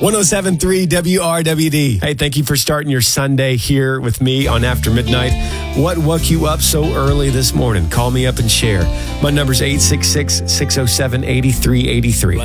107.3 WRWD. Hey, thank you for starting your Sunday here with me on After Midnight. What woke you up so early this morning? Call me up and share. My number's 866-607-8383.